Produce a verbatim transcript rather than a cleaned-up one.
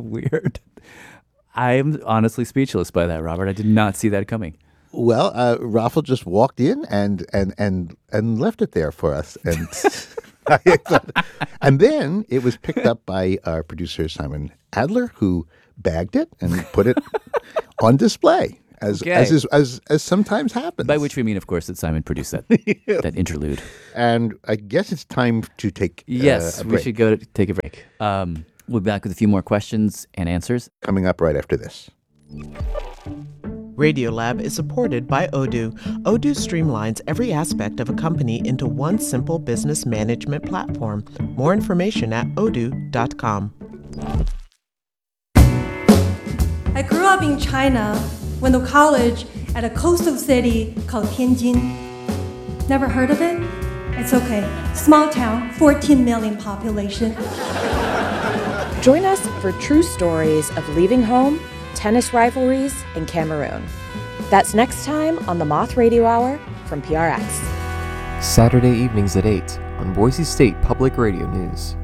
weird. I'm honestly speechless by that, Robert. I did not see that coming. Well, uh, Raffle just walked in and and and and left it there for us, and I thought, and then it was picked up by our producer Simon Adler, who bagged it and put it on display, as Okay. as, is, as as sometimes happens. By which we mean, of course, that Simon produced that that interlude. And I guess it's time to take Yes, uh, a we break. should go to take a break. Um, we'll be back with a few more questions and answers. Coming up right after this. Radiolab is supported by Odoo. Odoo streamlines every aspect of a company into one simple business management platform. More information at odoo dot com. I grew up in China, went to college at a coastal city called Tianjin. Never heard of it? It's okay. Small town, fourteen million population. Join us for true stories of leaving home, tennis rivalries, and Cameroon. That's next time on the Moth Radio Hour from P R X. Saturday evenings at eight on Boise State Public Radio News.